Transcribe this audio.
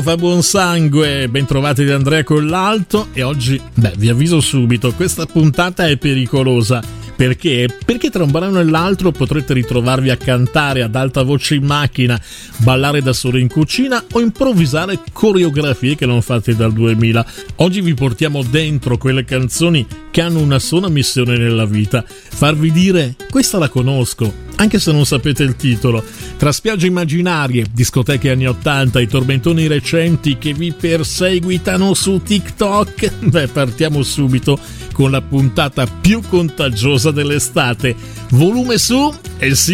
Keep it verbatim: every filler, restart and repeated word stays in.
Fa buon sangue, ben trovati da Andrea Collalto. E oggi, beh, vi avviso subito, questa puntata è pericolosa. Perché? Perché tra un brano e l'altro potrete ritrovarvi a cantare ad alta voce in macchina, ballare da solo in cucina o improvvisare coreografie che non fate dal duemila. Oggi vi portiamo dentro quelle canzoni che hanno una sola missione nella vita: farvi dire questa la conosco, anche se non sapete il titolo. Tra spiagge immaginarie, discoteche anni ottanta e tormentoni recenti che vi perseguitano su TikTok, beh, partiamo subito con la puntata più contagiosa dell'estate. Volume su e si